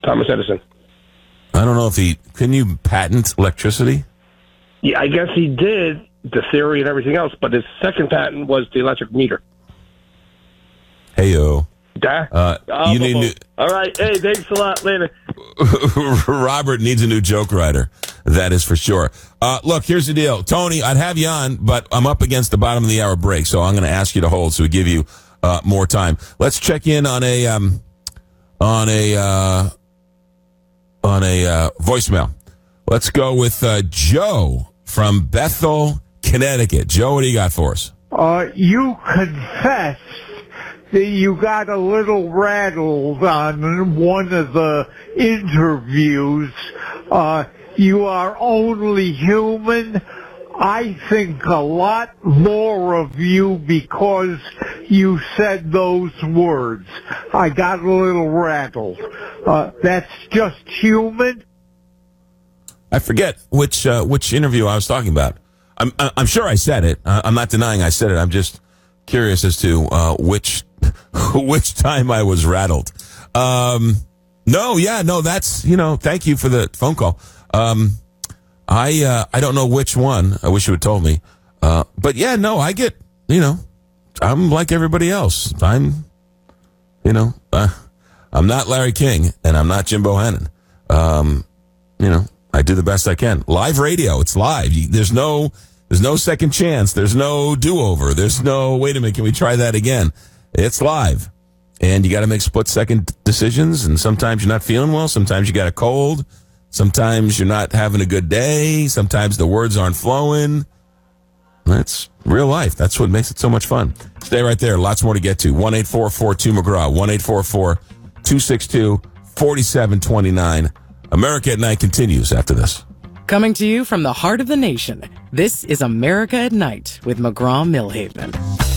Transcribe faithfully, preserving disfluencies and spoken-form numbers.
Thomas Edison. I don't know if he... Can you patent electricity? Yeah, I guess he did, the theory and everything else, but his second patent was the electric meter. Hey-yo. Da? Uh, oh, you need new... All right. Hey, thanks a lot. Later. Robert needs a new joke writer. That is for sure. Uh, look, here's the deal. Tony, I'd have you on, but I'm up against the bottom of the hour break, so I'm going to ask you to hold so we give you uh, more time. Let's check in on a um, on a uh, on a uh, voicemail. Let's go with uh, Joe from Bethel, Connecticut. Joe, what do you got for us? Uh, you confessed that you got a little rattled on one of the interviews. Uh, you are only human. I think a lot more of you because you said those words. I got a little rattled. Uh, that's just human. I forget which uh, which interview I was talking about. I'm I'm sure I said it. I'm not denying I said it. I'm just curious as to uh, which which time I was rattled. Um, no, yeah, no. That's you know. Thank you for the phone call. Um, I uh, I don't know which one. I wish you had told me. Uh, but yeah, no. I get you know. I'm like everybody else. I'm you know. Uh, I'm not Larry King and I'm not Jim Bohannon. Um, you know. I do the best I can. Live radio, it's live. You, there's no, there's no second chance. There's no do-over. There's no, wait a minute, can we try that again? It's live. And you got to make split-second decisions, and sometimes you're not feeling well. Sometimes you got a cold. Sometimes you're not having a good day. Sometimes the words aren't flowing. That's real life. That's what makes it so much fun. Stay right there. Lots more to get to. one eight four four two McGraw. one eight four four two six two four seven two nine. America at Night continues after this. Coming to you from the heart of the nation, this is America at Night with McGraw Millhaven.